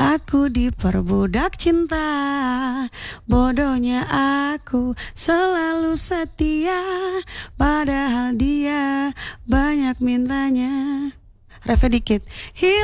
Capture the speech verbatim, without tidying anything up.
Aku diperbudak cinta, bodohnya aku selalu setia, padahal dia banyak mintanya. Refnya dikit.